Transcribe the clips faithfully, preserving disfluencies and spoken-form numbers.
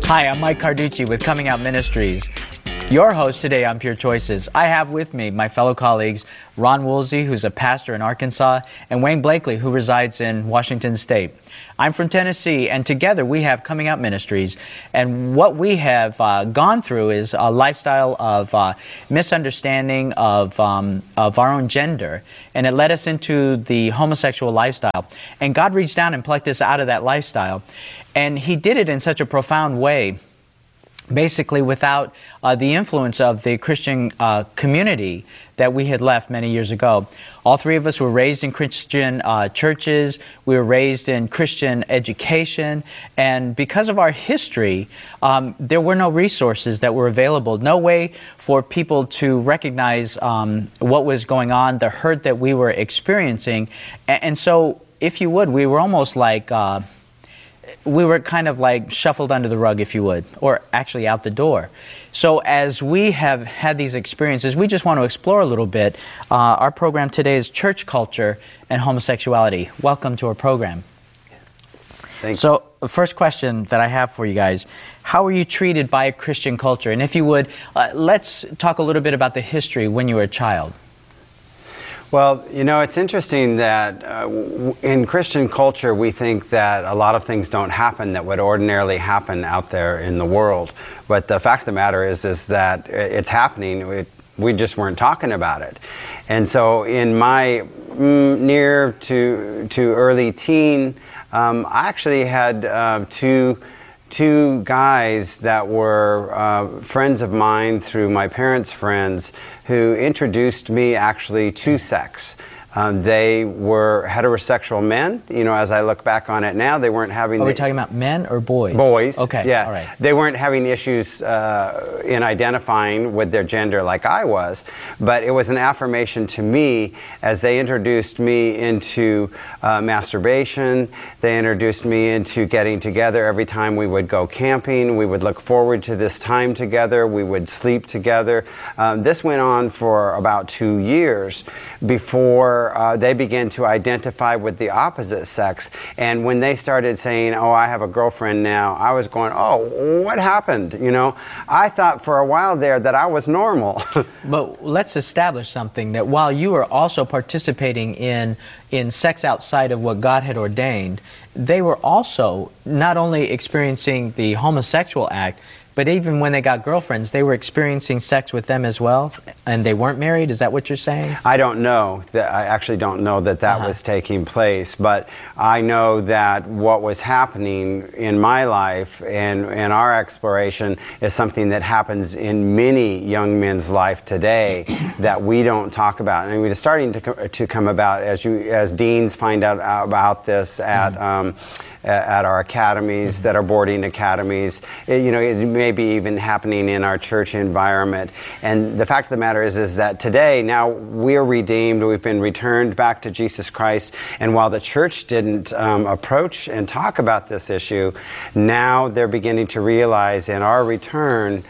Hi, I'm Mike Carducci with Coming Out Ministries, your host today on Pure Choices. I have with me my fellow colleagues, Ron Woolsey, who's a pastor in Arkansas, and Wayne Blakely, who resides in Washington State. I'm from Tennessee, and together we have Coming Out Ministries, and what we have uh, gone through is a lifestyle of uh, misunderstanding of, um, of our own gender, and it led us into the homosexual lifestyle. And God reached down and plucked us out of that lifestyle, and He did it in such a profound way, basically without uh, the influence of the Christian uh, community that we had left many years ago. All three of us were raised in Christian uh, churches. We were raised in Christian education. And because of our history, um, there were no resources that were available, no way for people to recognize um, what was going on, the hurt that we were experiencing. And, and so, if you would, we were almost like... Uh, we were kind of like shuffled under the rug, if you would, or actually out the door. So as we have had these experiences, we just want to explore a little bit. Uh, our program today is Church Culture and Homosexuality. Welcome to our program. Thanks. So the first question that I have for you guys, how were you treated by a Christian culture? And if you would, uh, let's talk a little bit about the history when you were a child. Well, you know, it's interesting that uh, w- in Christian culture, we think that a lot of things don't happen that would ordinarily happen out there in the world. But the fact of the matter is, is that it's happening. It, we just weren't talking about it. And so in my mm, near to, to early teen, um, I actually had uh, two... two guys that were uh, friends of mine through my parents' friends who introduced me actually to sex. Um, they were heterosexual men. You know, as I look back on it now, they weren't having... Are we the, talking about men or boys? Boys. Okay, yeah. all right. They weren't having issues uh, in identifying with their gender like I was, but it was an affirmation to me as they introduced me into uh, masturbation. They introduced me into getting together every time we would go camping. We would look forward to this time together. We would sleep together. Um, this went on for about two years before Uh, they began to identify with the opposite sex. And when they started saying, oh, I have a girlfriend now, I was going, oh, what happened? You know, I thought for a while there that I was normal. But let's establish something, that while you were also participating in, in sex outside of what God had ordained, they were also not only experiencing the homosexual act, but even when they got girlfriends, they were experiencing sex with them as well, and they weren't married? Is that what you're saying? I don't know. That I actually don't know that that uh-huh. was taking place, but I know that what was happening in my life and in our exploration is something that happens in many young men's life today that we don't talk about. And it's starting to, co- to come about as you as deans find out about this at mm-hmm. um, at our academies mm-hmm. that are boarding academies. It, you know, it may be even happening in our church environment. And the fact of the matter is, is that today, now we're redeemed, we've been returned back to Jesus Christ, and while the church didn't um, approach and talk about this issue, now they're beginning to realize in our return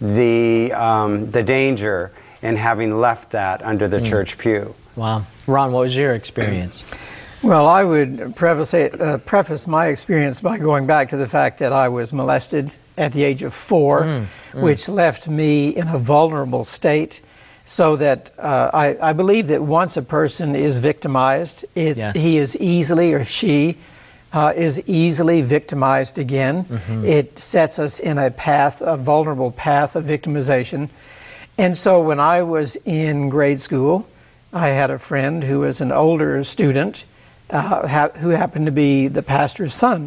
the, um, the danger in having left that under the mm. church pew. Wow. Ron, what was your experience? Well, I would preface, it, uh, preface my experience by going back to the fact that I was molested at the age of four, mm, mm. which left me in a vulnerable state, so that uh, I, I believe that once a person is victimized, it's, yeah. he is easily, or she uh, is easily victimized again. Mm-hmm. It sets us in a path, a vulnerable path of victimization. And so when I was in grade school, I had a friend who was an older student, Uh, ha- who happened to be the pastor's son.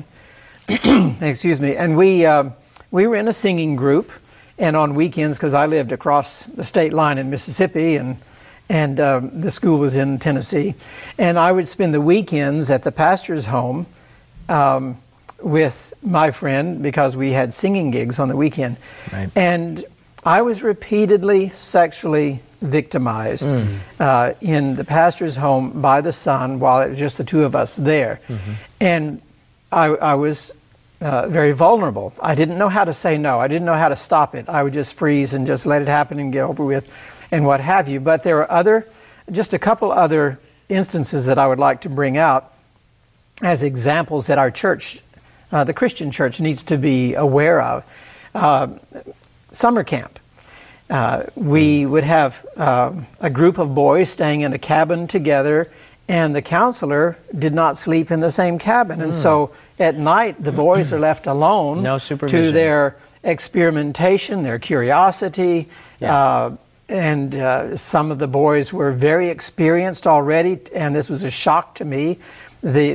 Excuse me. And we uh, we were in a singing group, and on weekends, because I lived across the state line in Mississippi, and and um, the school was in Tennessee, and I would spend the weekends at the pastor's home um, with my friend, because we had singing gigs on the weekend. Right. And I was repeatedly sexually victimized mm. uh, in the pastor's home by the son while it was just the two of us there. Mm-hmm. And I, I was uh, very vulnerable. I didn't know how to say no. I didn't know how to stop it. I would just freeze and just let it happen and get over with and what have you. But there are other, just a couple other instances that I would like to bring out as examples that our church uh, the Christian church needs to be aware of. Uh, summer camp. Uh, we would have uh, a group of boys staying in a cabin together, and the counselor did not sleep in the same cabin. And mm. so at night, the boys are left alone no supervision. to their experimentation, their curiosity. Yeah. Uh, and uh, some of the boys were very experienced already, and this was a shock to me. The